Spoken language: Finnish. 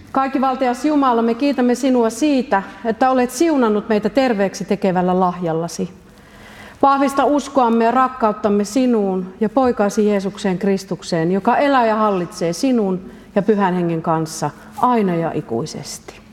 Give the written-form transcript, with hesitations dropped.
Kaikkivaltias Jumala, me kiitämme sinua siitä, että olet siunannut meitä terveeksi tekevällä lahjallasi. Vahvista uskoamme ja rakkauttamme sinuun ja poikasi Jeesukseen Kristukseen, joka elää ja hallitsee sinun ja Pyhän Hengen kanssa aina ja ikuisesti.